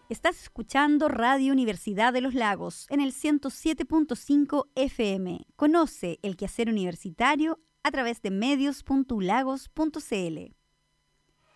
Estás escuchando Radio Universidad de los Lagos en el 107.5 FM. Conoce el quehacer universitario a través de medios.ulagos.cl.